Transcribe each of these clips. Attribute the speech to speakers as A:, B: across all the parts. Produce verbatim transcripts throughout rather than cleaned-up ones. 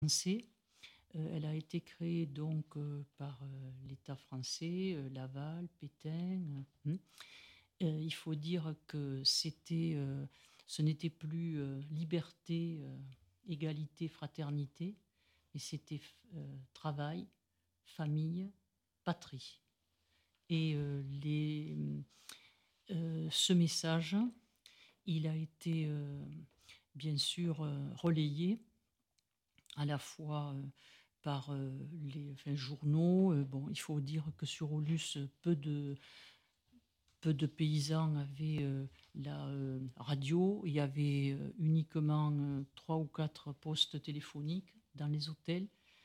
A: français. Euh, elle a été créée donc euh, par euh, l'État français, euh, Laval, Pétain. euh, hmm. Euh, il faut dire que c'était, euh, ce n'était plus euh, liberté, euh, égalité, fraternité, mais c'était euh, travail, famille, patrie. Et euh, les, euh, ce message, il a été euh, bien sûr euh, relayé à la fois euh, par euh, les enfin, journaux. Euh, bon, il faut dire que sur Aulus, peu de, peu de paysans avaient euh, la euh, radio. Il y avait euh, uniquement euh, trois ou quatre postes téléphoniques dans les hôtels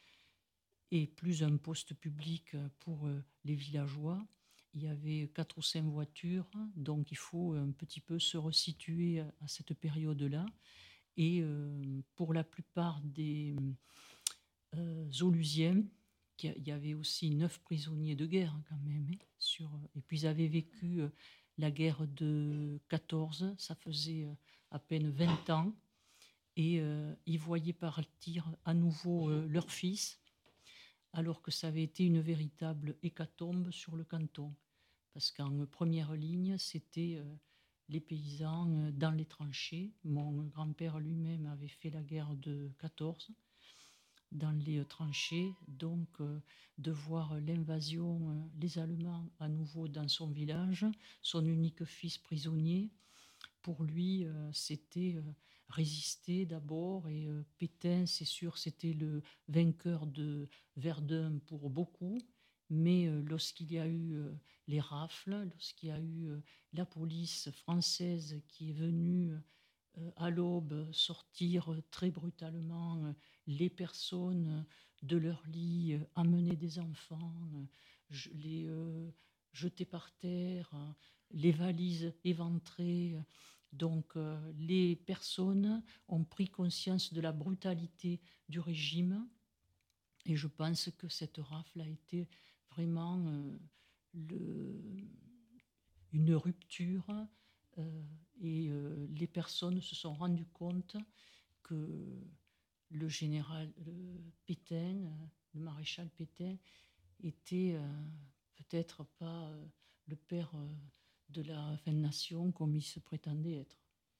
A: et plus un poste public pour euh, les villageois. Il y avait quatre ou cinq voitures, donc il faut un petit peu se resituer à, à cette période-là. Et euh, pour la plupart des euh, Aulusiens, il y avait aussi neuf prisonniers de guerre quand même. Hein, sur, et puis ils avaient vécu euh, la guerre de quatorze, ça faisait euh, à peine vingt ans. Et euh, ils voyaient partir à nouveau euh, leur fils, alors que ça avait été une véritable hécatombe sur le canton. Parce qu'en première ligne, c'était euh, les paysans euh, dans les tranchées. Mon grand-père lui-même avait fait la guerre de quatorze dans les euh, tranchées, donc euh, de voir l'invasion, euh, les Allemands à nouveau dans son village, son unique fils prisonnier. Pour lui, euh, c'était euh, résister d'abord, et euh, Pétain, c'est sûr, c'était le vainqueur de Verdun pour beaucoup, mais euh, lorsqu'il y a eu euh, les rafles, lorsqu'il y a eu euh, la police française qui est venue euh, à l'aube sortir euh, très brutalement euh, les personnes euh, de leur lit, euh, amener des enfants, euh, je- les euh, jeter par terre, euh, les valises éventrées. Donc euh, les personnes ont pris conscience de la brutalité du régime, et je pense que cette rafle a été vraiment euh, le, une rupture, euh, et euh, les personnes se sont rendues compte que le général le Pétain, euh, le maréchal Pétain, était euh, peut-être pas euh, le père euh, de la fin de nation comme il se prétendait être.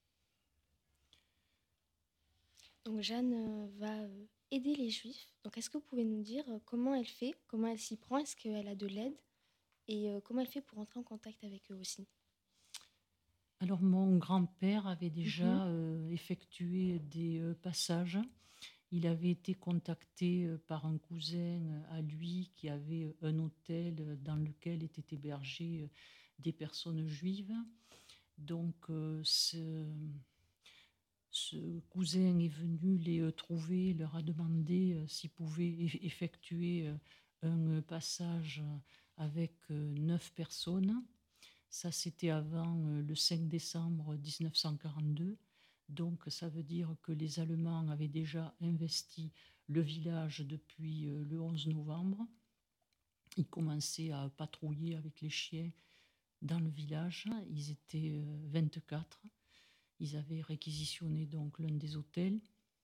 B: Donc Jeanne euh, va euh, aider les Juifs. Donc est-ce que vous pouvez nous dire euh, comment elle fait, comment elle s'y prend, est-ce qu'elle a de l'aide et euh, comment elle fait pour entrer en contact avec eux aussi?
A: Alors mon grand-père avait
B: Mhm.
A: déjà euh, effectué des euh, passages. Il avait été contacté euh, par un cousin euh, à lui qui avait euh, un hôtel euh, dans lequel étaient hébergées euh, des personnes juives. Donc euh, ce, ce cousin est venu les euh, trouver, leur a demandé euh, s'il pouvait eff- effectuer euh, un euh, passage euh, avec euh, neuf personnes. Ça, c'était avant euh, le cinq décembre mille neuf cent quarante-deux. Donc, ça veut dire que les Allemands avaient déjà investi le village depuis euh, le onze novembre. Ils commençaient à patrouiller avec les chiens dans le village. Ils étaient euh, vingt-quatre. Ils avaient réquisitionné donc l'un des hôtels.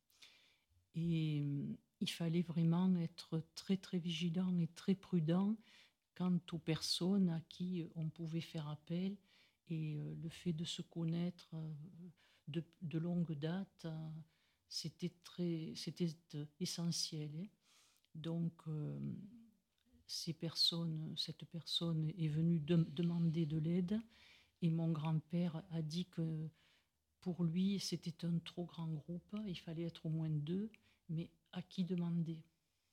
A: Et euh, il fallait vraiment être très, très vigilant et très prudent quant aux personnes à qui on pouvait faire appel. Et euh, le fait de se connaître euh, de, de longue date, euh, c'était très, c'était euh, essentiel. Hein. Donc, euh, ces personnes, cette personne est venue de, demander de l'aide, et mon grand-père a dit que pour lui, c'était un trop grand groupe, il fallait être au moins deux, mais à qui demander?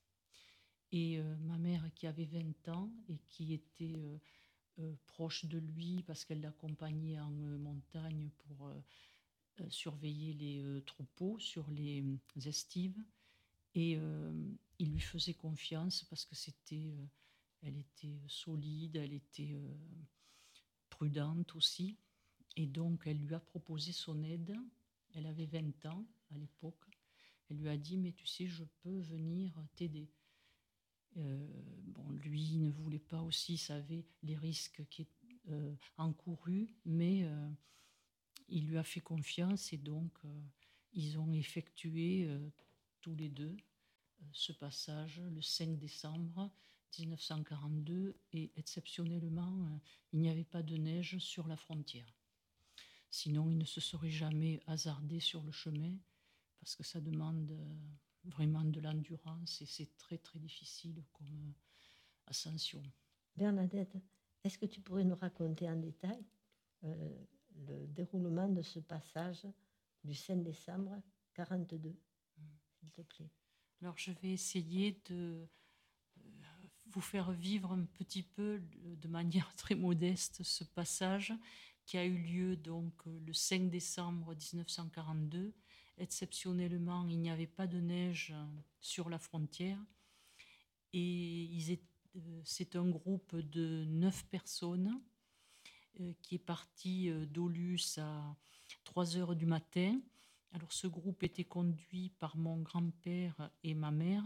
A: Et euh, ma mère, qui avait vingt ans et qui était euh, euh, proche de lui parce qu'elle l'accompagnait en euh, montagne pour euh, euh, surveiller les euh, troupeaux sur les euh, estives. Et euh, il lui faisait confiance parce que c'était, euh, elle était solide, elle était euh, prudente aussi. Et donc, elle lui a proposé son aide. Elle avait vingt ans à l'époque. Elle lui a dit, mais tu sais, je peux venir t'aider. Euh, bon, lui ne voulait pas aussi, savait les risques qui euh, encourus, mais euh, il lui a fait confiance, et donc euh, ils ont effectué euh, tous les deux ce passage le cinq décembre mille neuf cent quarante-deux et exceptionnellement, euh, il n'y avait pas de neige sur la frontière. Sinon, il ne se serait jamais hasardé sur le chemin parce que ça demande euh, vraiment de l'endurance et c'est très très difficile comme euh, ascension.
C: Bernadette, est-ce que tu pourrais nous raconter en détail euh, le déroulement de ce passage du cinq décembre quarante-deux, mmh. s'il te plaît?
A: Alors, je vais essayer de vous faire vivre un petit peu de manière très modeste ce passage qui a eu lieu donc le cinq décembre mille neuf cent quarante-deux. Exceptionnellement, il n'y avait pas de neige sur la frontière et ils étaient, c'est un groupe de neuf personnes euh, qui est parti euh, d'Aulus à trois heures du matin. Alors ce groupe était conduit par mon grand-père et ma mère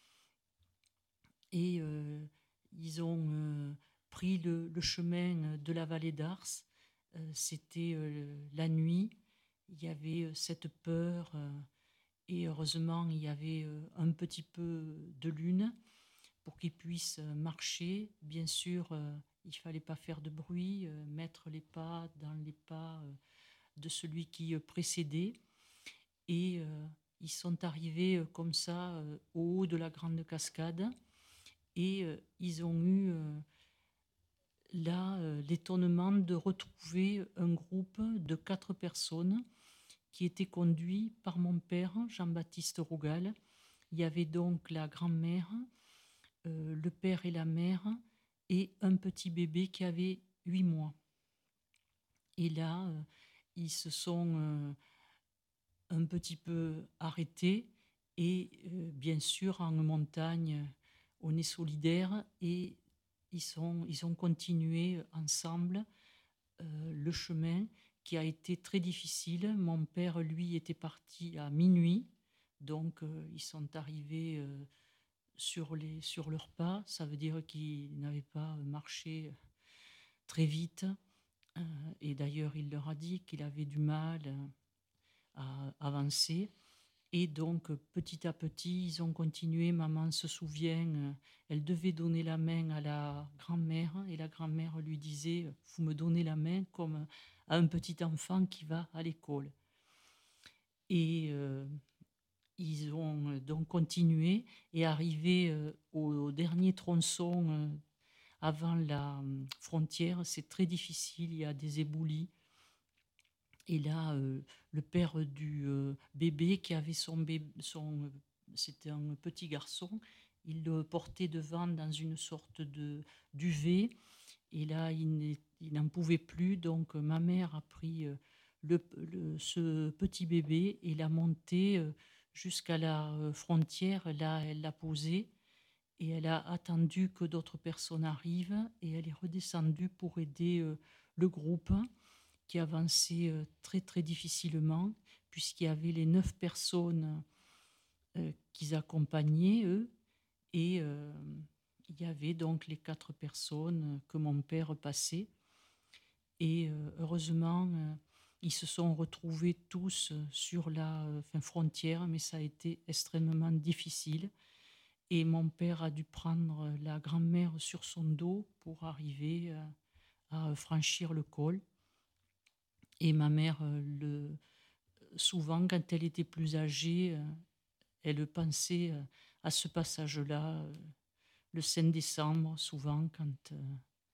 A: et euh, ils ont euh, pris le, le chemin de la vallée d'Ars. Euh, c'était euh, la nuit, il y avait euh, cette peur euh, et heureusement il y avait euh, un petit peu de lune pour qu'ils puissent marcher. Bien sûr, euh, il ne fallait pas faire de bruit, euh, mettre les pas dans les pas euh, de celui qui euh, précédait. Et euh, ils sont arrivés euh, comme ça euh, au haut de la grande cascade et euh, ils ont eu euh, là euh, l'étonnement de retrouver un groupe de quatre personnes qui était conduit par mon père, Jean-Baptiste Rougal. Il y avait donc la grand-mère, euh, le père et la mère, et un petit bébé qui avait huit mois. Et là, euh, ils se sont euh, un petit peu arrêtés et euh, bien sûr en montagne, on est solidaires et ils, sont, ils ont continué ensemble euh, le chemin qui a été très difficile. Mon père, lui, était parti à minuit, donc euh, ils sont arrivés euh, sur, les, sur leurs pas. Ça veut dire qu'ils n'avaient pas marché très vite. Euh, et d'ailleurs, il leur a dit qu'il avait du mal à avancer. Et donc, petit à petit, ils ont continué. Maman se souvient, elle devait donner la main à la grand-mère et la grand-mère lui disait « Vous me donnez la main comme à un petit enfant qui va à l'école ». Et euh, ils ont donc continué et arrivé euh, au, au dernier tronçon euh, avant la euh, frontière, c'est très difficile, il y a des éboulis. Et là, euh, le père du euh, bébé qui avait son bébé, son, c'était un petit garçon, il le portait devant dans une sorte de duvet. Et là, il n'en pouvait plus. Donc, ma mère a pris euh, le, le, ce petit bébé et l'a monté euh, jusqu'à la euh, frontière. Là, elle l'a posé et elle a attendu que d'autres personnes arrivent et elle est redescendue pour aider euh, le groupe qui avançait euh, très très difficilement puisqu'il y avait les neuf personnes euh, qu'ils accompagnaient, eux, et euh, il y avait donc les quatre personnes que mon père passait. Et euh, heureusement, euh, ils se sont retrouvés tous sur la euh, enfin, frontière, mais ça a été extrêmement difficile. Et mon père a dû prendre la grand-mère sur son dos pour arriver euh, à franchir le col. Et ma mère, euh, le, souvent, quand elle était plus âgée, euh, elle pensait euh, à ce passage-là, euh, le cinq décembre, souvent, quand euh,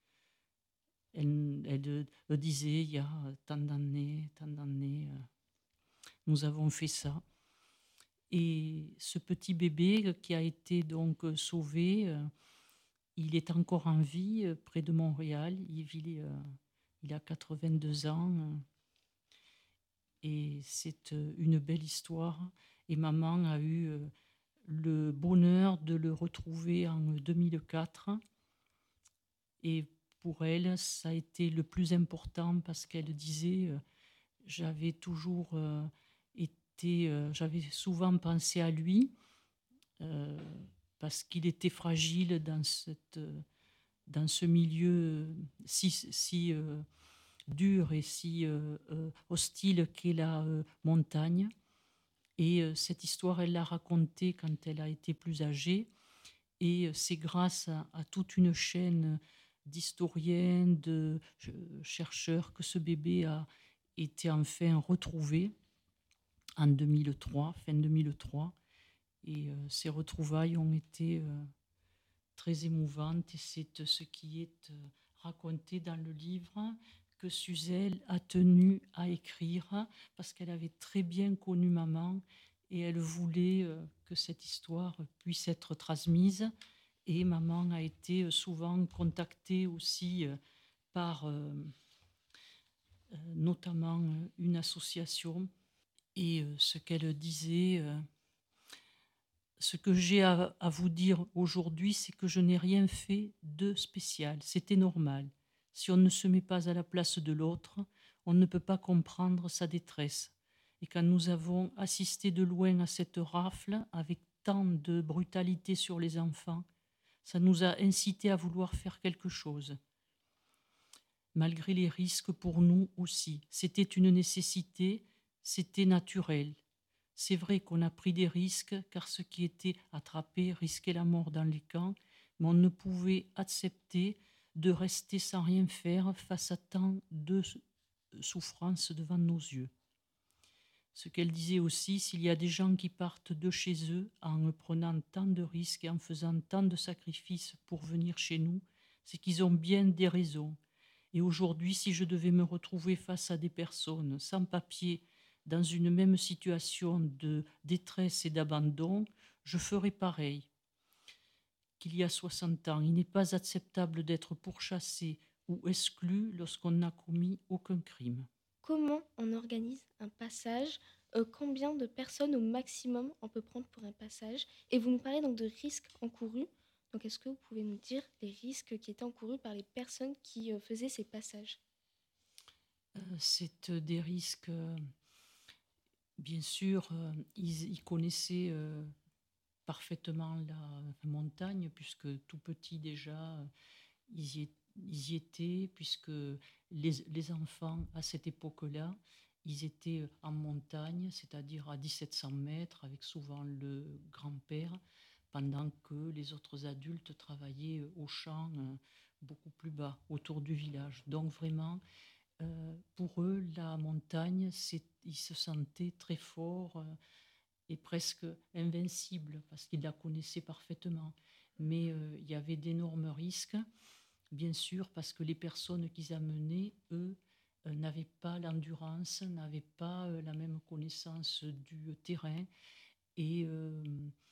A: elle, elle, elle disait, il y a tant d'années, tant d'années, euh, nous avons fait ça. Et ce petit bébé qui a été donc sauvé, euh, il est encore en vie euh, près de Montréal. Il, vit, euh, il a quatre-vingt-deux ans. Euh, et c'est euh, une belle histoire. Et maman a eu euh, le bonheur de le retrouver en deux mille quatre. Et pour elle, ça a été le plus important parce qu'elle disait, euh, j'avais toujours euh, été, euh, j'avais souvent pensé à lui euh, parce qu'il était fragile dans, cette, dans ce milieu si, si euh, dur et si euh, euh, hostile qu'est la euh, montagne. Et euh, cette histoire, elle l'a racontée quand elle a été plus âgée. Et euh, c'est grâce à, à toute une chaîne d'historiens, de euh, chercheurs que ce bébé a été enfin retrouvé en deux mille trois, fin deux mille trois. Et euh, ces retrouvailles ont été euh, très émouvantes et c'est ce qui est euh, raconté dans le livre que Suzel a tenu à écrire parce qu'elle avait très bien connu maman et elle voulait euh, que cette histoire puisse être transmise. Et maman a été souvent contactée aussi euh, par euh, euh, notamment une association. Et euh, ce qu'elle disait, euh, ce que j'ai à, à vous dire aujourd'hui, c'est que je n'ai rien fait de spécial. C'était normal. Si on ne se met pas à la place de l'autre, on ne peut pas comprendre sa détresse. Et quand nous avons assisté de loin à cette rafle avec tant de brutalité sur les enfants, ça nous a incité à vouloir faire quelque chose. Malgré les risques pour nous aussi. C'était une nécessité, c'était naturel. C'est vrai qu'on a pris des risques, car ceux qui étaient attrapés risquaient la mort dans les camps, mais on ne pouvait accepter de rester sans rien faire face à tant de souffrances devant nos yeux. Ce qu'elle disait aussi, s'il y a des gens qui partent de chez eux en prenant tant de risques et en faisant tant de sacrifices pour venir chez nous, c'est qu'ils ont bien des raisons. Et aujourd'hui, si je devais me retrouver face à des personnes sans papier, dans une même situation de détresse et d'abandon, je ferais pareil qu'il y a soixante ans. Il n'est pas acceptable d'être pourchassé ou exclu lorsqu'on n'a commis aucun crime.
B: Comment on organise un passage? Euh, combien de personnes au maximum on peut prendre pour un passage? Et vous nous parlez donc de risques encourus. Donc est-ce que vous pouvez nous dire les risques qui étaient encourus par les personnes qui euh, faisaient ces passages?
A: Euh, c'est des risques, euh, bien sûr, euh, ils, ils, connaissaient euh, parfaitement la montagne, puisque tout petit déjà, euh, ils, y, ils y étaient, puisque les, les enfants, à cette époque-là, ils étaient en montagne, c'est-à-dire à dix-sept cents mètres, avec souvent le grand-père, pendant que les autres adultes travaillaient au champ euh, beaucoup plus bas, autour du village. Donc vraiment, euh, pour eux, la montagne, c'est, ils se sentaient très forts euh, et presque invincibles, parce qu'ils la connaissaient parfaitement. Mais euh, il y avait d'énormes risques, bien sûr, parce que les personnes qu'ils amenaient, eux, euh, n'avaient pas l'endurance, n'avaient pas euh, la même connaissance du terrain, et euh,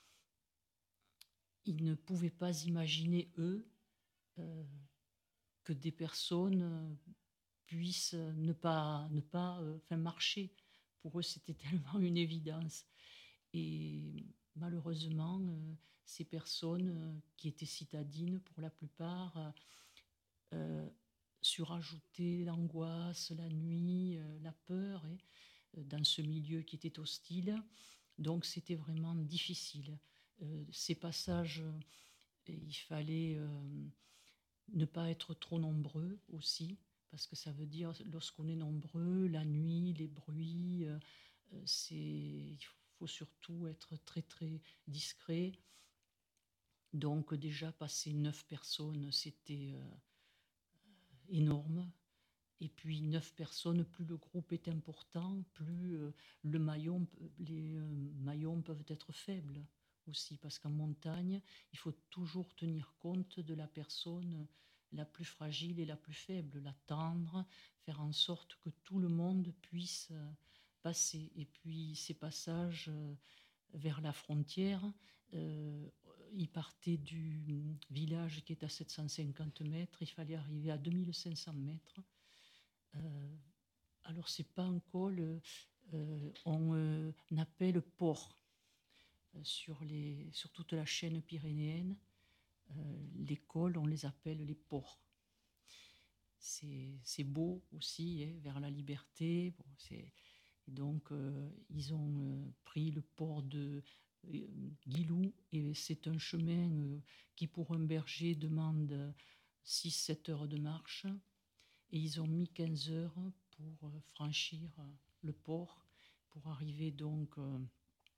A: ils ne pouvaient pas imaginer, eux, euh, que des personnes euh, puissent ne pas, ne pas euh, enfin, marcher. Pour eux, c'était tellement une évidence. Et malheureusement, euh, ces personnes euh, qui étaient citadines, pour la plupart, euh, surajoutaient l'angoisse, la nuit, euh, la peur, et, euh, dans ce milieu qui était hostile. Donc c'était vraiment difficile. Euh, ces passages, euh, il fallait euh, ne pas être trop nombreux aussi, parce que ça veut dire, lorsqu'on est nombreux, la nuit, les bruits, euh, c'est, il faut surtout être très très discret. Donc déjà, passer neuf personnes, c'était euh, énorme. Et puis neuf personnes, plus le groupe est important, plus euh, le maillon, les euh, maillons peuvent être faibles aussi, parce qu'en montagne, il faut toujours tenir compte de la personne la plus fragile et la plus faible, l'attendre, faire en sorte que tout le monde puisse euh, passer. Et puis ces passages euh, vers la frontière, euh, il partait du village qui est à sept cent cinquante mètres, il fallait arriver à deux mille cinq cents mètres. Euh, alors, c'est pas un col, euh, on euh, appelle port euh, sur, les, sur toute la chaîne pyrénéenne. Euh, les cols, on les appelle les ports. C'est, c'est beau aussi, hein, vers la liberté. Bon, c'est, donc, euh, ils ont euh, pris le port de euh, Guilou et c'est un chemin euh, qui, pour un berger, demande six sept heures de marche. Et ils ont mis quinze heures pour franchir le port, pour arriver donc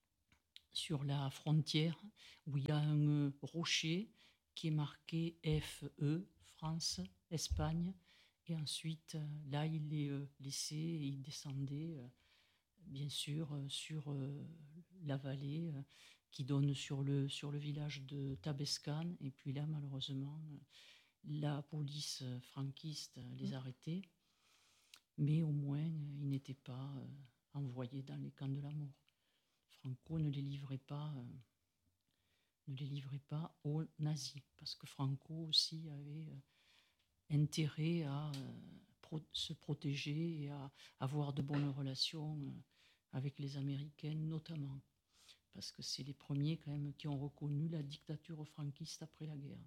A: sur la frontière, où il y a un euh, rocher qui est marqué F E, France, Espagne. Et ensuite, euh, là, il les euh, laissait et il descendait, euh, bien sûr, euh, sur euh, la vallée euh, qui donne sur le, sur le village de Tabescan. Et puis là, malheureusement, euh, la police euh, franquiste les arrêtait. Mais au moins, euh, ils n'étaient pas euh, envoyés dans les camps de la mort. Franco ne les livrait pas, euh, ne les livrait pas aux nazis, parce que Franco aussi avait euh, intérêt à euh, pro- se protéger et à avoir de bonnes relations euh, avec les Américains notamment, parce que c'est les premiers quand même qui ont reconnu la dictature franquiste après la guerre.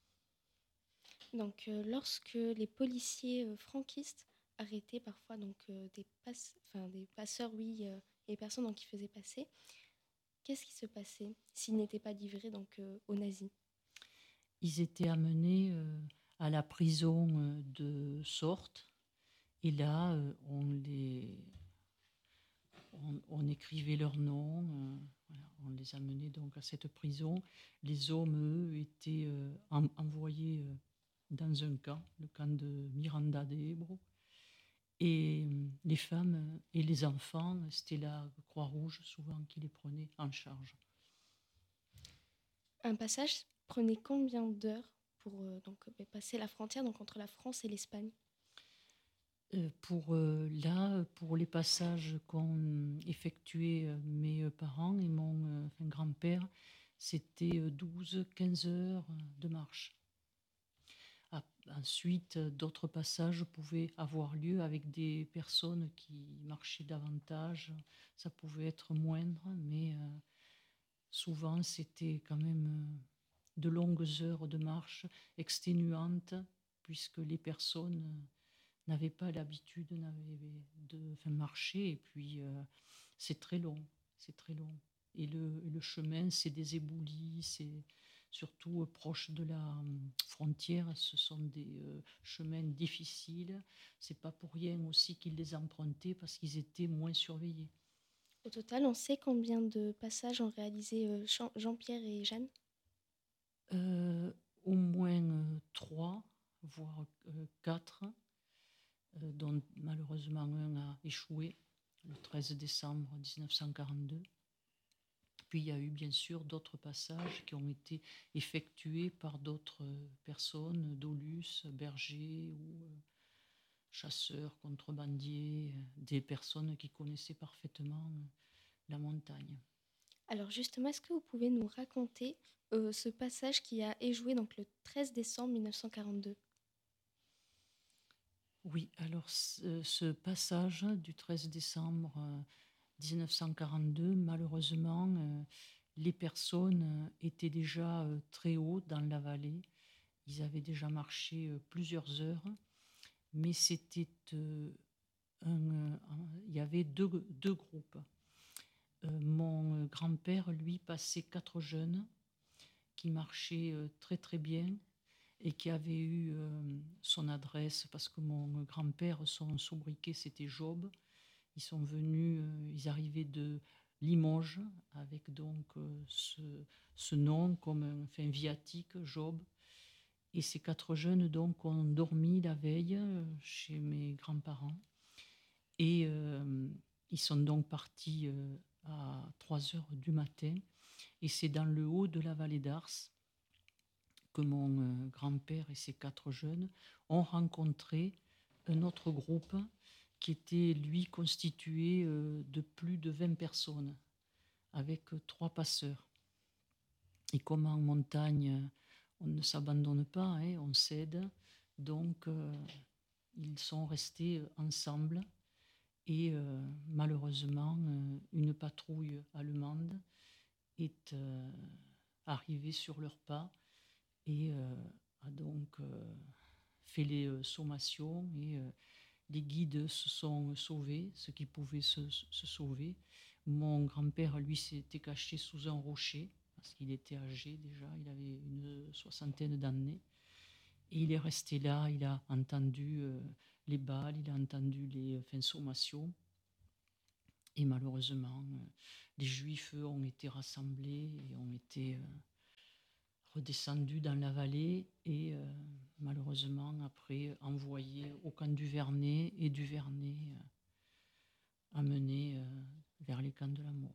B: Donc, euh, lorsque les policiers euh, franquistes arrêtaient parfois donc, euh, des, passe- enfin, des passeurs, oui, euh, et les personnes donc, qui faisaient passer, qu'est-ce qui se passait s'ils n'étaient pas livrés donc, euh, aux nazis?
A: Ils étaient amenés euh, à la prison euh, de Sorte, et là, euh, on les on, on écrivait leurs noms, euh, voilà, on les amenait donc à cette prison. Les hommes, eux, étaient euh, en, envoyés euh, dans un camp, le camp de Miranda de Ebro. Et euh, les femmes et les enfants, c'était la Croix-Rouge souvent qui les prenait en charge.
B: Un passage prenait combien d'heures pour euh, donc, euh, passer la frontière donc, entre la France et l'Espagne?
A: Euh, pour euh, là, pour les passages qu'ont effectués euh, mes euh, parents et mon euh, enfin, grand-père, c'était euh, douze quinze heures euh, de marche. Ah, ensuite, euh, d'autres passages pouvaient avoir lieu avec des personnes qui marchaient davantage. Ça pouvait être moindre, mais euh, souvent c'était quand même euh, de longues heures de marche exténuantes, puisque les personnes euh, n'avaient pas l'habitude n'avaient de enfin, marcher, et puis euh, c'est très long, c'est très long. Et le, et le chemin, c'est des éboulis, c'est surtout euh, proche de la euh, frontière, ce sont des euh, chemins difficiles. C'est pas pour rien aussi qu'ils les empruntaient, parce qu'ils étaient moins surveillés.
B: Au total, on sait combien de passages ont réalisé euh, Jean- Jean-Pierre et Jeanne?
A: Euh, au moins euh, trois, voire euh, quatre, euh, dont malheureusement un a échoué le treize décembre mille neuf cent quarante-deux. Puis il y a eu bien sûr d'autres passages qui ont été effectués par d'autres personnes, Dolus, bergers ou euh, chasseurs, contrebandiers, euh, des personnes qui connaissaient parfaitement euh, la montagne.
B: Alors justement, est-ce que vous pouvez nous raconter euh, ce passage qui a échoué donc, le treize décembre mille neuf cent quarante-deux?
A: Oui, alors ce, ce passage du treize décembre euh, mille neuf cent quarante-deux, malheureusement, euh, les personnes euh, étaient déjà euh, très haut dans la vallée. Ils avaient déjà marché euh, plusieurs heures, mais c'était euh, un, euh, un- il y avait deux, deux groupes. Euh, mon grand-père, lui, passait quatre jeunes qui marchaient euh, très très bien et qui avaient eu euh, son adresse, parce que mon grand-père, son sobriquet, c'était Job. Ils sont venus, euh, ils arrivaient de Limoges avec donc euh, ce, ce nom comme un enfin, viatique, Job. Et ces quatre jeunes donc ont dormi la veille euh, chez mes grands-parents. Et euh, ils sont donc partis euh, à trois heures du matin. Et c'est dans le haut de la vallée d'Ars que mon euh, grand-père et ses quatre jeunes ont rencontré un autre groupe qui était, lui, constitué euh, de plus de vingt personnes, avec euh, trois passeurs. Et comme en montagne, on ne s'abandonne pas, hein, on cède. Donc, euh, ils sont restés ensemble. Et euh, malheureusement, euh, une patrouille allemande est euh, arrivée sur leurs pas et euh, a donc euh, fait les euh, sommations. Et euh, les guides se sont sauvés, ceux qui pouvaient se, se sauver. Mon grand-père, lui, s'était caché sous un rocher parce qu'il était âgé déjà, il avait une soixantaine d'années. Et il est resté là, il a entendu euh, les balles, il a entendu les enfin, sommations. Et malheureusement, euh, les Juifs eux, ont été rassemblés et ont été euh, redescendus dans la vallée et euh, malheureusement après envoyés au camp du Vernet et du Vernet euh, amenés euh, vers les camps de la mort.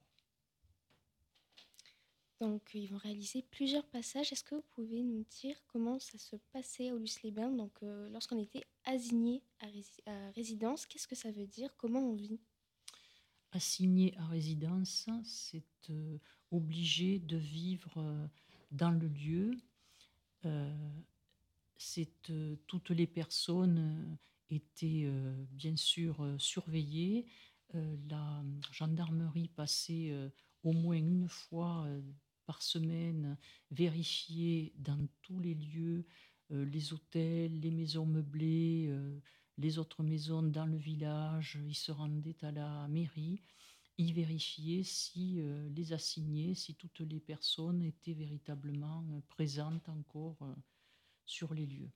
B: Donc, ils vont réaliser plusieurs passages. Est-ce que vous pouvez nous dire comment ça se passait à Aulus-les-Bains, donc euh, lorsqu'on était assigné à, rési- à résidence, qu'est-ce que ça veut dire? Comment on vit?
A: Assigné à résidence, c'est euh, obligé de vivre euh, dans le lieu. Euh, c'est, euh, toutes les personnes euh, étaient euh, bien sûr euh, surveillées. Euh, la gendarmerie passait euh, au moins une fois euh, par semaine vérifier dans tous les lieux, euh, les hôtels, les maisons meublées, euh, les autres maisons dans le village. Ils se rendaient à la mairie, y vérifier si euh, les assignés, si toutes les personnes étaient véritablement euh, présentes encore euh, sur les lieux.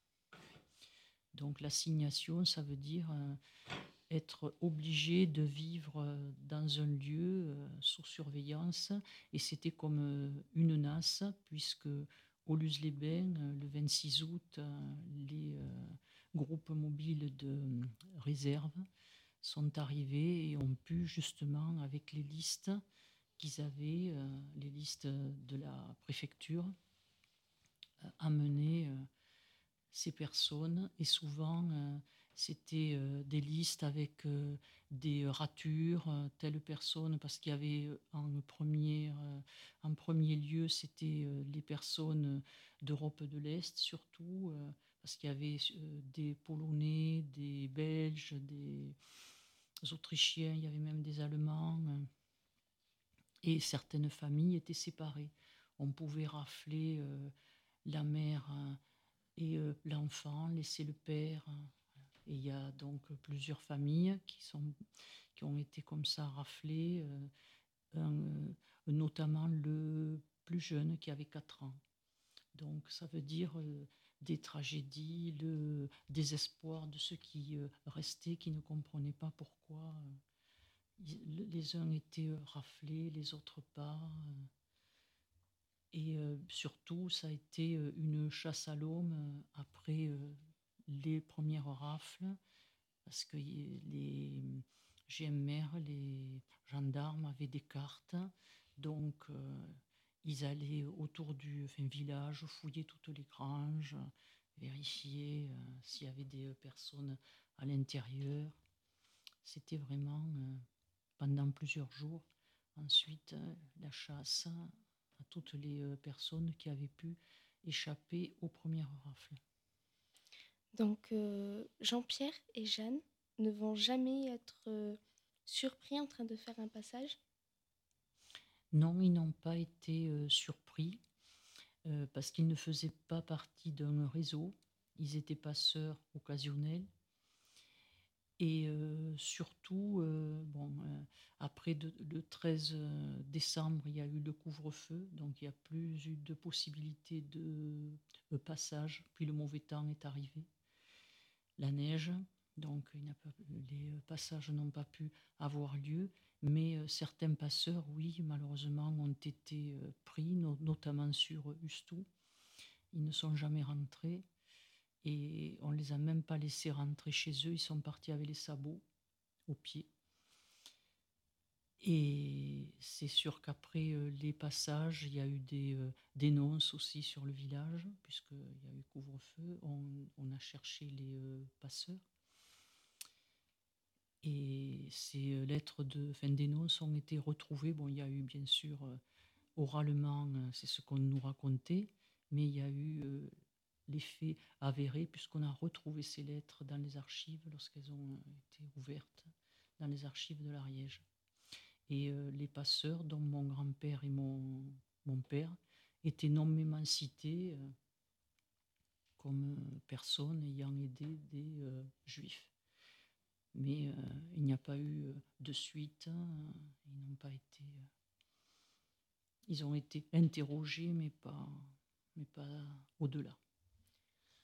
A: Donc l'assignation, ça veut dire euh, être obligé de vivre euh, dans un lieu euh, sous surveillance. Et c'était comme euh, une N A S, puisque au Luz-les-Bains, euh, le vingt-six août, euh, les euh, groupes mobiles de euh, réserve sont arrivés et ont pu justement, avec les listes qu'ils avaient, euh, les listes de la préfecture, euh, amener euh, ces personnes. Et souvent, euh, c'était euh, des listes avec euh, des ratures, euh, telle personne, parce qu'il y avait euh, en premier, euh, en premier lieu, c'était euh, les personnes d'Europe de l'Est, surtout, euh, parce qu'il y avait euh, des Polonais, des Belges, des Autrichiens, il y avait même des Allemands, euh, et certaines familles étaient séparées. On pouvait rafler euh, la mère euh, et euh, l'enfant, laisser le père. euh, Et il y a donc plusieurs familles qui, sont, qui ont été comme ça raflées, euh, un, euh, notamment le plus jeune qui avait quatre ans. Donc ça veut dire euh, des tragédies, le désespoir de ceux qui euh, restaient, qui ne comprenaient pas pourquoi euh, ils- les uns étaient euh, raflés, les autres pas. euh. Et euh, surtout, ça a été euh, une chasse à l'homme euh, après euh, les premières rafles, parce que y- les G M R, les gendarmes avaient des cartes, donc euh, ils allaient autour du enfin, village, fouiller toutes les granges, vérifier euh, s'il y avait des euh, personnes à l'intérieur. C'était vraiment euh, pendant plusieurs jours. Ensuite, euh, la chasse à toutes les euh, personnes qui avaient pu échapper aux premières rafles.
B: Donc, euh, Jean-Pierre et Jeanne ne vont jamais être euh, surpris en train de faire un passage.
A: Non, ils n'ont pas été euh, surpris euh, parce qu'ils ne faisaient pas partie d'un réseau. Ils étaient passeurs occasionnels. Et euh, surtout, euh, bon, euh, après de- le treize décembre, il y a eu le couvre-feu, donc il n'y a plus eu de possibilité de, de passage. Puis le mauvais temps est arrivé, la neige, donc il n'a pas- les passages n'ont pas pu avoir lieu. Mais euh, certains passeurs, oui, malheureusement, ont été euh, pris, no- notamment sur Ustou. Ils ne sont jamais rentrés et on ne les a même pas laissés rentrer chez eux. Ils sont partis avec les sabots aux pieds. Et c'est sûr qu'après euh, les passages, il y a eu des euh, dénonces aussi sur le village, puisqu'il y a eu couvre-feu. On, on a cherché les euh, passeurs. Et ces euh, lettres de fin dénonces ont été retrouvées. Bon, il y a eu bien sûr euh, oralement, euh, c'est ce qu'on nous racontait, mais il y a eu euh, les faits avérés, puisqu'on a retrouvé ces lettres dans les archives lorsqu'elles ont euh, été ouvertes dans les archives de l'Ariège. Et euh, les passeurs, dont mon grand-père et mon, mon père, étaient nommément cités euh, comme euh, personnes ayant aidé des euh, juifs. Mais euh, il n'y a pas eu euh, de suite, hein, ils n'ont pas été. Euh, ils ont été interrogés, mais pas, mais pas au-delà.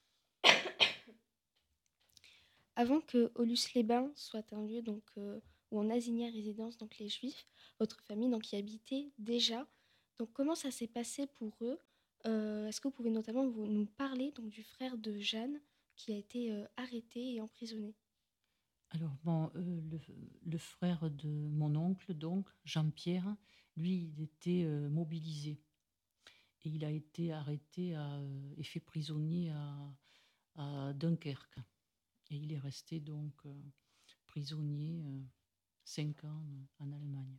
B: Avant que Aulus-les-Bains soit un lieu donc, euh, ou en assigné à résidence, donc les Juifs, votre famille donc y habitait déjà. Donc comment ça s'est passé pour eux? Euh, Est-ce que vous pouvez notamment vous, nous parler donc du frère de Jeanne qui a été euh, arrêté et emprisonné?
A: Alors, bon, euh, le, le frère de mon oncle, donc, Jean-Pierre, lui, il était euh, mobilisé. Et il a été arrêté à, euh, et fait prisonnier à, à Dunkerque. Et il est resté donc euh, prisonnier euh, cinq ans euh, en Allemagne.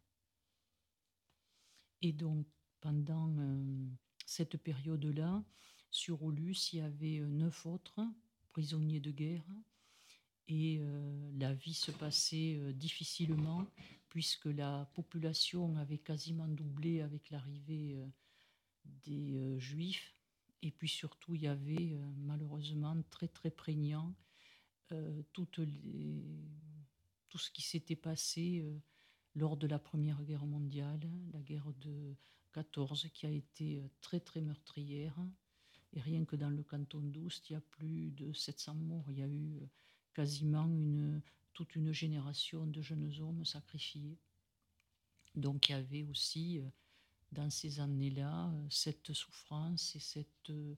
A: Et donc, pendant euh, cette période-là, sur Aulus, il y avait euh, neuf autres prisonniers de guerre. Et euh, la vie se passait euh, difficilement, puisque la population avait quasiment doublé avec l'arrivée euh, des euh, Juifs. Et puis surtout, il y avait euh, malheureusement très très prégnant euh, toutes les, tout ce qui s'était passé euh, lors de la Première Guerre mondiale, la guerre de quatorze, qui a été euh, très très meurtrière. Et rien que dans le canton d'Oust, il y a plus de sept cents morts. Il y a eu euh, quasiment une, toute une génération de jeunes hommes sacrifiés. Donc il y avait aussi, euh, dans ces années-là, euh, cette souffrance et cette, euh,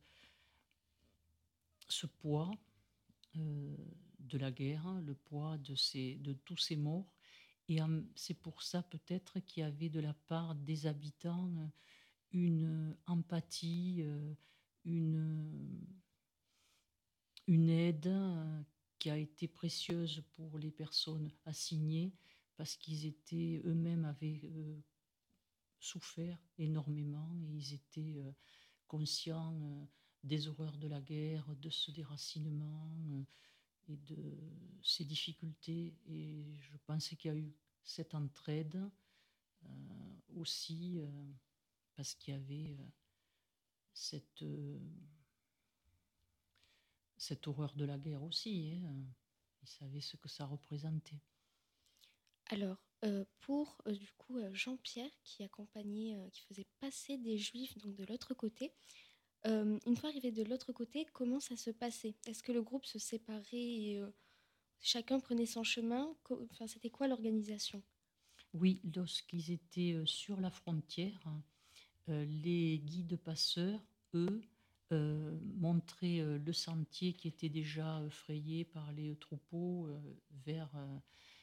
A: ce poids euh, de la guerre, le poids de, ces, de tous ces morts. Et euh, c'est pour ça peut-être qu'il y avait de la part des habitants euh, une empathie, euh, une, une aide euh, qui a été précieuse pour les personnes assignées parce qu'ils étaient eux-mêmes avaient euh, souffert énormément et ils étaient euh, conscients euh, des horreurs de la guerre, de ce déracinement euh, et de ces difficultés. Et je pense qu'il y a eu cette entraide euh, aussi euh, parce qu'il y avait euh, cette, euh, cette horreur de la guerre aussi. Hein. Ils savaient ce que ça représentait.
B: Alors, euh, pour euh, du coup euh, Jean-Pierre qui accompagnait, euh, qui faisait passer des Juifs donc de l'autre côté, euh, une fois arrivé de l'autre côté, comment ça se passait? Est-ce que le groupe se séparait et euh, chacun prenait son chemin? Co- Enfin, c'était quoi l'organisation?
A: Oui, lorsqu'ils étaient euh, sur la frontière, euh, les guides passeurs, eux, euh, montraient euh, le sentier qui était déjà euh, frayé par les troupeaux euh, vers, euh,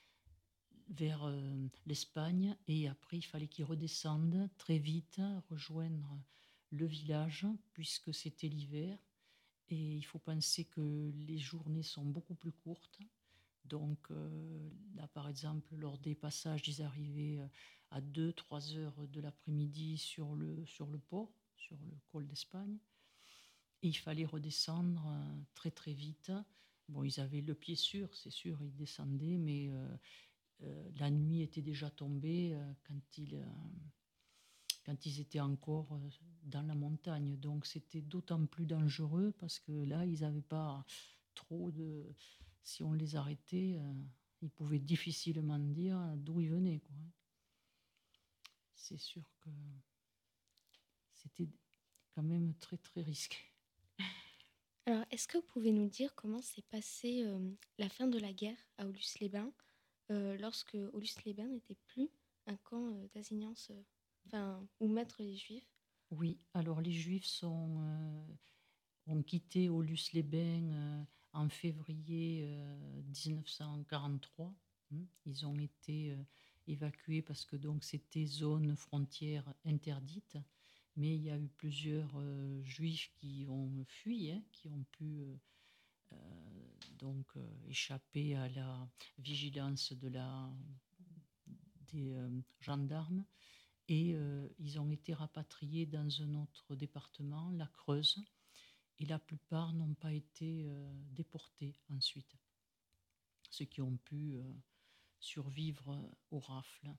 A: vers euh, l'Espagne. Et après, il fallait qu'ils redescendent très vite, rejoindre le village, puisque c'était l'hiver. Et il faut penser que les journées sont beaucoup plus courtes. Donc euh, là, par exemple, lors des passages, ils arrivaient euh, à deux trois heures de l'après-midi sur le, sur le port, sur le col d'Espagne. Et il fallait redescendre euh, très très vite. Bon, ils avaient le pied sûr, c'est sûr, ils descendaient, mais euh, euh, la nuit était déjà tombée euh, quand, ils, euh, quand ils étaient encore euh, dans la montagne. Donc c'était d'autant plus dangereux parce que là, ils n'avaient pas trop de... Si on les arrêtait, euh, ils pouvaient difficilement dire d'où ils venaient, quoi. C'est sûr que c'était quand même très très risqué.
B: Alors, est-ce que vous pouvez nous dire comment s'est passée euh, la fin de la guerre à Aulusses-les-Bains, euh, lorsque Aulusses-les-Bains n'était plus un camp euh, d'assignance, euh, enfin, où mettre les Juifs?
A: Oui, alors les Juifs sont, euh, ont quitté Aulus-les-Bains euh, en février euh, mille neuf cent quarante-trois. Hein. Ils ont été euh, évacués parce que donc c'était zone frontière interdite. Mais il y a eu plusieurs euh, Juifs qui ont fui, hein, qui ont pu euh, euh, donc euh, échapper à la vigilance de la, des euh, gendarmes. Et euh, ils ont été rapatriés dans un autre département, la Creuse, et la plupart n'ont pas été euh, déportés ensuite, ceux qui ont pu euh, survivre aux rafles.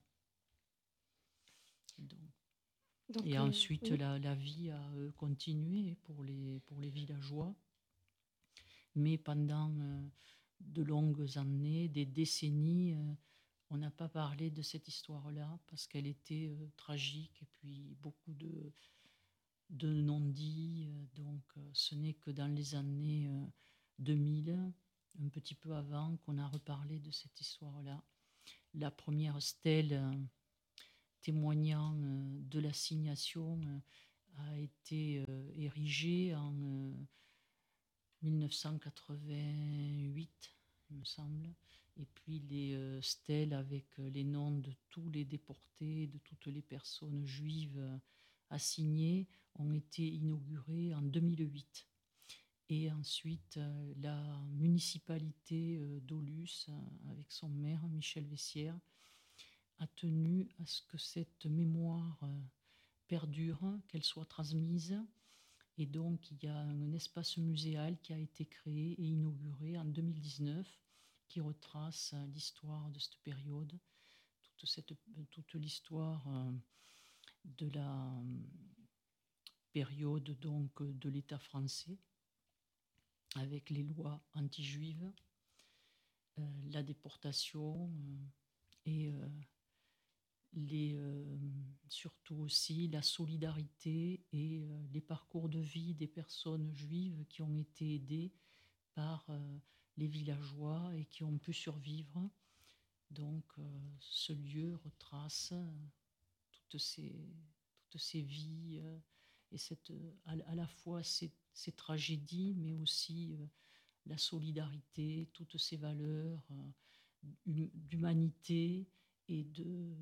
A: Donc,
B: Donc,
A: et
B: euh,
A: ensuite,
B: oui.
A: la, la vie a euh, continué pour les, pour les villageois, mais pendant euh, de longues années, des décennies, euh, on n'a pas parlé de cette histoire-là parce qu'elle était euh, tragique et puis beaucoup de, de non-dits. Euh, donc, euh, ce n'est que dans les années euh, deux mille, un petit peu avant, qu'on a reparlé de cette histoire-là. la première stèle euh, témoignant euh, de l'assignation euh, a été euh, érigée en euh, mille neuf cent quatre-vingt-huit, il me semble. Et puis les euh, stèles avec euh, les noms de tous les déportés, de toutes les personnes juives euh, assignées, ont été inaugurées en deux mille huit. Et ensuite, euh, la municipalité euh, d'Aulus, euh, avec son maire, Michel Vessière, a tenu à ce que cette mémoire euh, perdure, qu'elle soit transmise. Et donc, il y a un espace muséal qui a été créé et inauguré en deux mille dix-neuf, qui retrace l'histoire de cette période, toute, cette, toute l'histoire euh, de la période donc, de l'État français, avec les lois anti-juives, euh, la déportation euh, et euh, les, euh, surtout aussi la solidarité et euh, les parcours de vie des personnes juives qui ont été aidées par euh, les villageois et qui ont pu survivre. Donc euh, ce lieu retrace euh, toutes ces, toutes ces vies euh, et cette, à, à la fois ces, ces tragédies, mais aussi euh, la solidarité, toutes ces valeurs euh, d'humanité et de...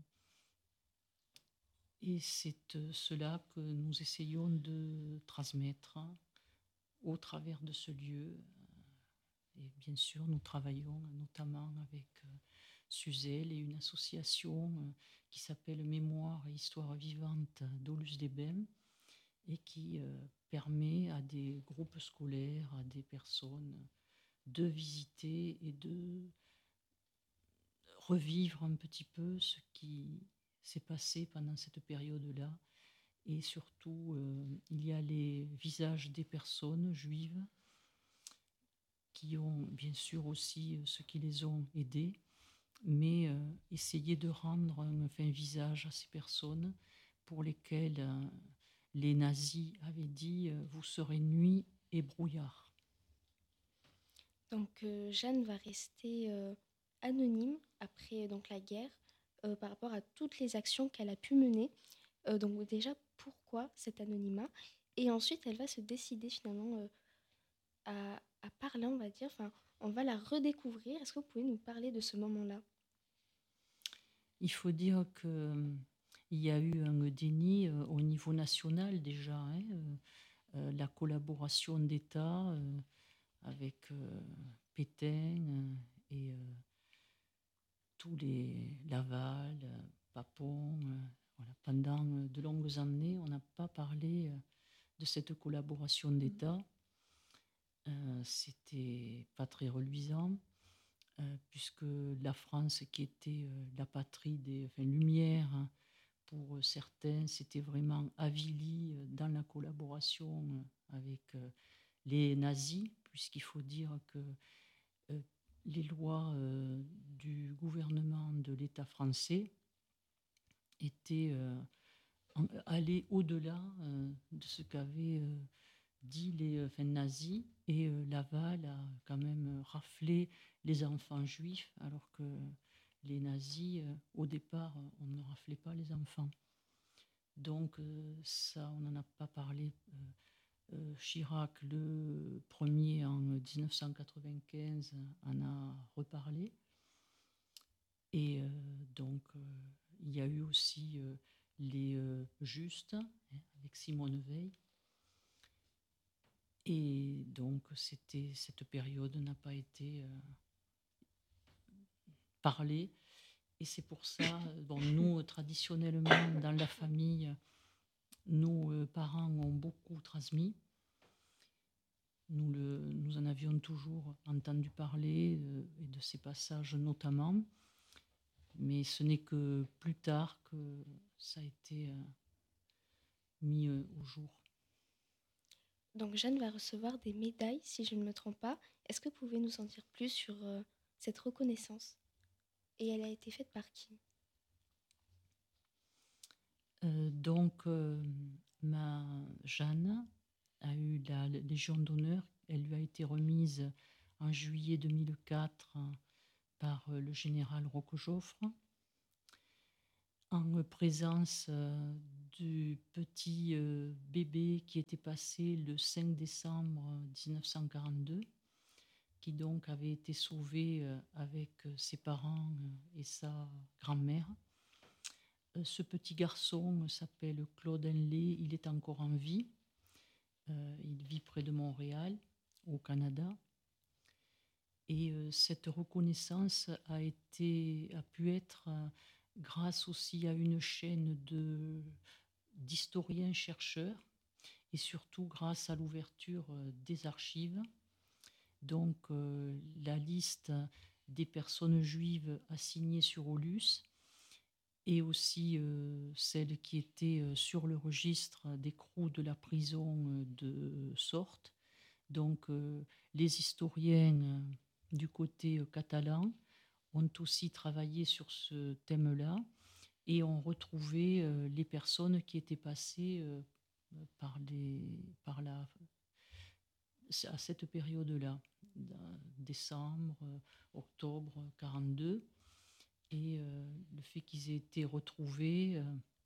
A: Et c'est cela que nous essayons de transmettre au travers de ce lieu. Et bien sûr, nous travaillons notamment avec Suzel et une association qui s'appelle Mémoire et Histoire vivante d'Aulus-des-Bains et qui permet à des groupes scolaires, à des personnes de visiter et de revivre un petit peu ce qui s'est passé pendant cette période-là. Et surtout, euh, il y a les visages des personnes juives qui ont bien sûr aussi ceux qui les ont aidés, mais euh, essayer de rendre un enfin, visage à ces personnes pour lesquelles euh, les nazis avaient dit euh, « vous serez nuit et brouillard ».
B: Donc euh, Jeanne va rester euh, anonyme après donc, la guerre euh, par rapport à toutes les actions qu'elle a pu mener. Euh, donc déjà, pourquoi cet anonymat? Et ensuite, elle va se décider finalement euh, à, à parler, on va dire. Enfin, on va la redécouvrir. Est-ce que vous pouvez nous parler de ce moment-là?
A: Il faut dire qu'il y a eu un déni euh, au niveau national déjà. Hein, euh, euh, la collaboration d'État euh, avec euh, Pétain euh, et euh, tous les Laval, euh, Papon. Euh, voilà. Pendant euh, de longues années, on n'a pas parlé euh, de cette collaboration d'État. Euh, C'était pas très reluisant. Euh, puisque la France, qui était euh, la patrie des enfin, Lumières, hein, pour certains, s'était vraiment avilie euh, dans la collaboration euh, avec euh, les nazis, puisqu'il faut dire que euh, les lois euh, du gouvernement de l'État français étaient euh, en, allées au-delà euh, de ce qu'avaient euh, dit les enfin, nazis, et euh, Laval a quand même raflé les enfants juifs, alors que les nazis, euh, au départ, on ne raflait pas les enfants. Donc euh, ça, on n'en a pas parlé. Euh, euh, Chirac, le premier en dix-neuf cent quatre-vingt-quinze, en a reparlé. Et euh, donc, euh, il y a eu aussi euh, les euh, Justes, hein, avec Simone Veil. Et donc, c'était, cette période n'a pas été euh, parlée. Et c'est pour ça, bon, nous, traditionnellement, dans la famille, nos euh, parents ont beaucoup transmis. Nous, le, nous en avions toujours entendu parler, euh, et de ces passages notamment. Mais ce n'est que plus tard que ça a été euh, mis euh, au jour.
B: Donc Jeanne va recevoir des médailles, si je ne me trompe pas. Est-ce que vous pouvez nous en dire plus sur euh, cette reconnaissance? Et elle a été faite par qui?
A: Euh, donc, euh, ma Jeanne a eu la Légion d'honneur. Elle lui a été remise en juillet deux mille quatre par le général Roquejoffre, en présence du petit bébé qui était passé le cinq décembre mille neuf cent quarante-deux, qui donc avait été sauvé avec ses parents et sa grand-mère. Ce petit garçon s'appelle Claude Henley, il est encore en vie. Euh, il vit près de Montréal, au Canada. Et euh, cette reconnaissance a, été, a pu être euh, grâce aussi à une chaîne de, d'historiens-chercheurs et surtout grâce à l'ouverture euh, des archives. Donc euh, la liste des personnes juives assignées sur Aulus et aussi euh, celles qui étaient euh, sur le registre d'écrou de la prison euh, de Sorte. Donc euh, les historiens euh, du côté euh, catalan ont aussi travaillé sur ce thème-là et ont retrouvé euh, les personnes qui étaient passées euh, par, les, par la, à cette période-là, décembre, euh, octobre quarante-deux. Et euh, le fait qu'ils aient été retrouvés euh,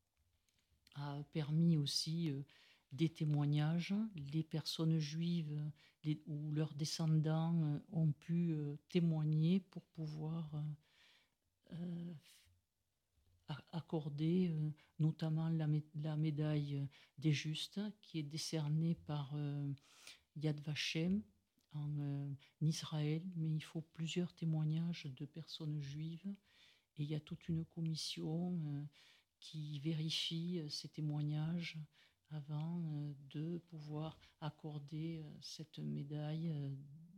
A: a permis aussi euh, des témoignages. Les personnes juives les, ou leurs descendants euh, ont pu euh, témoigner pour pouvoir euh, accorder euh, notamment la, la médaille des Justes qui est décernée par euh, Yad Vashem en euh, Israël, mais il faut plusieurs témoignages de personnes juives. Et il y a toute une commission euh, qui vérifie euh, ces témoignages avant euh, de pouvoir accorder euh, cette médaille euh,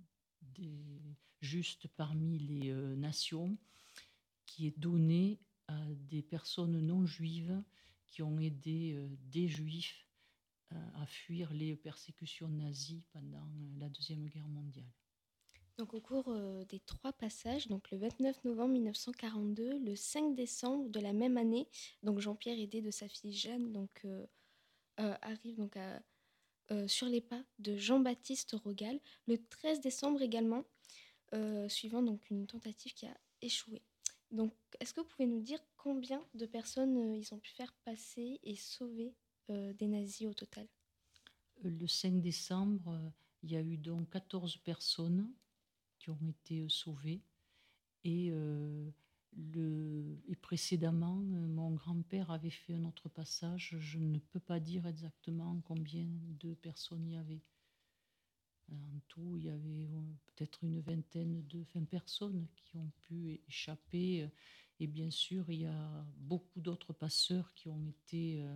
A: des justes parmi les euh, nations, qui est donnée à des personnes non juives qui ont aidé euh, des juifs euh, à fuir les persécutions nazies pendant euh, la Deuxième Guerre mondiale.
B: Donc au cours euh, des trois passages, donc le vingt-neuf novembre mille neuf cent quarante-deux, le cinq décembre de la même année, donc Jean-Pierre, aidé de sa fille Jeanne, donc, euh, euh, arrive donc à, euh, sur les pas de Jean-Baptiste Rogal. Le treize décembre également, euh, suivant donc une tentative qui a échoué. Donc est-ce que vous pouvez nous dire combien de personnes euh, ils ont pu faire passer et sauver euh, des nazis au total?
A: Le cinq décembre, il y a eu donc quatorze personnes qui ont été sauvées. Et, euh, le, et précédemment, mon grand-père avait fait un autre passage. Je ne peux pas dire exactement combien de personnes il y avait. En tout, il y avait peut-être une vingtaine de vingt personnes qui ont pu échapper. Et bien sûr, il y a beaucoup d'autres passeurs qui ont été... Euh,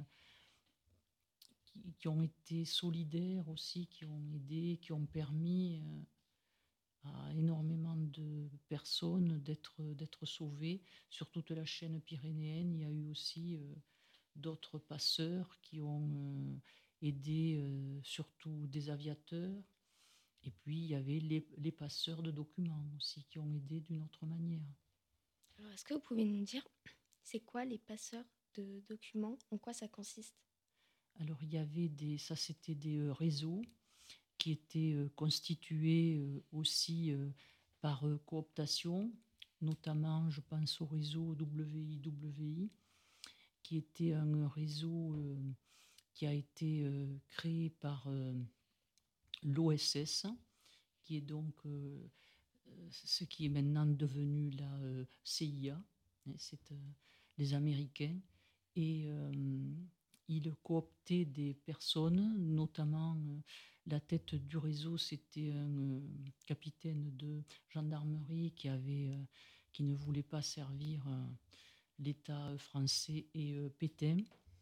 A: Qui, qui ont été solidaires aussi, qui ont aidé, qui ont permis euh, à énormément de personnes d'être, d'être sauvées. Sur toute la chaîne pyrénéenne, il y a eu aussi euh, d'autres passeurs qui ont euh, aidé, euh, surtout des aviateurs. Et puis, il y avait les, les passeurs de documents aussi qui ont aidé d'une autre manière.
B: Alors, est-ce que vous pouvez nous dire, c'est quoi les passeurs de documents? En quoi ça consiste?
A: Alors, il y avait des, ça c'était des euh, réseaux qui étaient euh, constitués euh, aussi euh, par euh, cooptation, notamment, je pense au réseau W I W I, qui était un réseau euh, qui a été euh, créé par euh, l'O S S, qui est donc euh, ce qui est maintenant devenu la euh, C I A, hein, c'est euh, les Américains, et euh, ils cooptaient des personnes, notamment euh, la tête du réseau, c'était un euh, capitaine de gendarmerie qui, avait, euh, qui ne voulait pas servir euh, l'État français et euh, Pétain,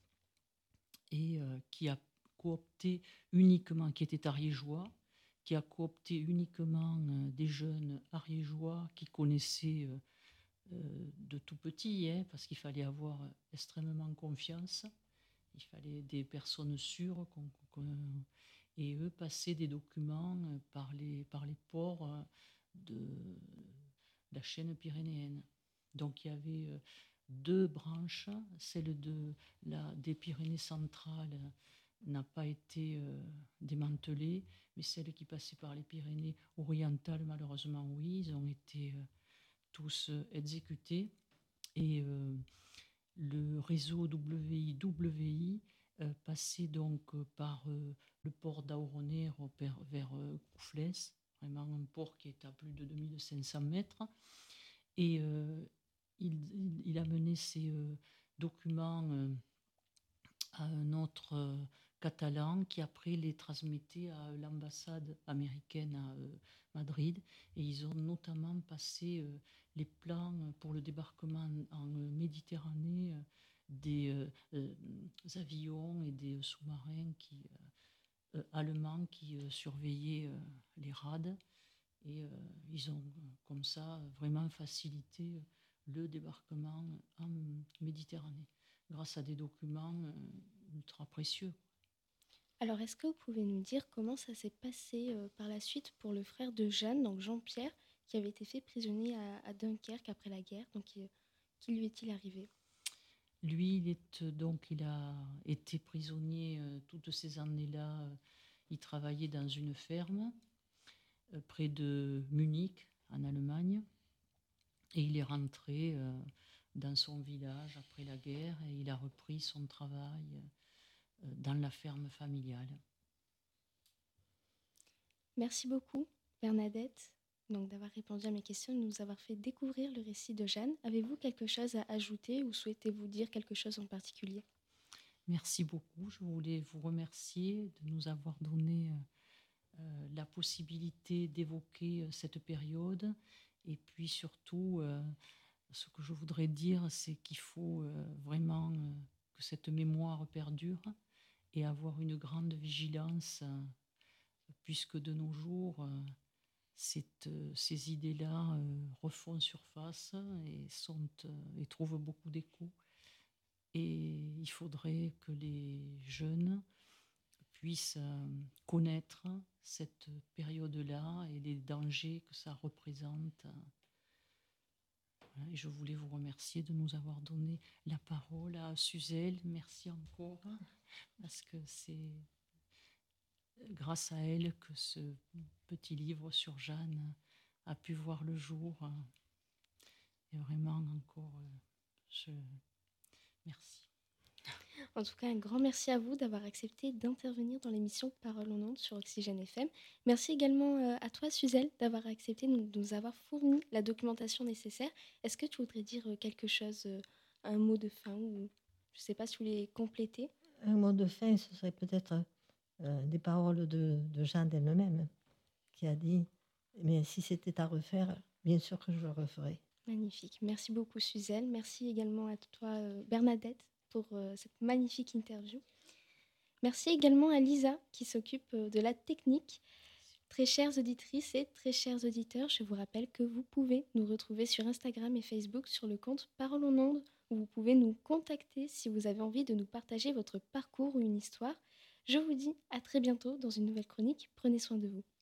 A: et euh, qui a coopté uniquement, qui était ariégeois, qui a coopté uniquement euh, des jeunes ariégeois qui connaissaient euh, euh, de tout petit, hein, parce qu'il fallait avoir extrêmement confiance, il fallait des personnes sûres, qu'on, qu'on, et eux passaient des documents euh, par les, par les ports euh, de la chaîne pyrénéenne. Donc il y avait euh, deux branches, celle de la, des Pyrénées centrales n'a pas été euh, démantelée, mais celle qui passait par les Pyrénées orientales, malheureusement, oui, ils ont été euh, tous euh, exécutés. Et euh, le réseau W I W I euh, passait donc euh, par euh, le port d'Auronero vers, vers euh, Couflès, vraiment un port qui est à plus de deux mille cinq cents mètres. Et euh, il, il, il amenait ces euh, documents euh, à un autre euh, catalan qui après les transmettait à l'ambassade américaine à euh, Madrid. Et ils ont notamment passé euh, les plans pour le débarquement en, en Méditerranée euh, des euh, euh, avions et des sous-marins qui, euh, euh, allemands qui euh, surveillaient euh, les rades. Et euh, ils ont euh, comme ça vraiment facilité le débarquement en Méditerranée grâce à des documents euh, ultra précieux.
B: Alors, est-ce que vous pouvez nous dire comment ça s'est passé euh, par la suite pour le frère de Jeanne, donc Jean-Pierre, qui avait été fait prisonnier à, à Dunkerque après la guerre? Donc, euh, qui lui est-il arrivé?
A: Lui, il, est, donc, il a été prisonnier euh, toutes ces années-là. Euh, il travaillait dans une ferme euh, près de Munich, en Allemagne. Et il est rentré euh, dans son village après la guerre et il a repris son travail euh, dans la ferme familiale.
B: Merci beaucoup, Bernadette, donc d'avoir répondu à mes questions et de nous avoir fait découvrir le récit de Jeanne. Avez-vous quelque chose à ajouter ou souhaitez-vous dire quelque chose en particulier?
A: Merci beaucoup. Je voulais vous remercier de nous avoir donné euh, la possibilité d'évoquer euh, cette période. Et puis surtout, euh, ce que je voudrais dire, c'est qu'il faut euh, vraiment euh, que cette mémoire perdure et avoir une grande vigilance, euh, puisque de nos jours, euh, cette, euh, ces idées-là euh, refont surface et, sont, euh, et trouvent beaucoup d'écho. Et il faudrait que les jeunes puissent euh, connaître cette période-là et les dangers que ça représente. Voilà, et je voulais vous remercier de nous avoir donné la parole à Suzelle. Merci encore, parce que c'est grâce à elle que ce petit livre sur Jeanne a pu voir le jour. Et vraiment, encore, je... merci.
B: En tout cas, un grand merci à vous d'avoir accepté d'intervenir dans l'émission Parole en ondes sur Oxygène F M. Merci également à toi, Suzelle, d'avoir accepté de nous avoir fourni la documentation nécessaire. Est-ce que tu voudrais dire quelque chose, un mot de fin, ou je ne sais pas si vous voulez compléter?
C: Un mot de fin, ce serait peut-être euh, des paroles de, de Jeanne elle-même, qui a dit « Mais si c'était à refaire, bien sûr que je le referais ».
B: Magnifique. Merci beaucoup, Suzelle. Merci également à toi, Bernadette, pour euh, cette magnifique interview. Merci également à Lisa qui s'occupe euh, de la technique. Très chères auditrices et très chers auditeurs, je vous rappelle que vous pouvez nous retrouver sur Instagram et Facebook sur le compte Parole en ondes, où vous pouvez nous contacter si vous avez envie de nous partager votre parcours ou une histoire. Je vous dis à très bientôt dans une nouvelle chronique. Prenez soin de vous.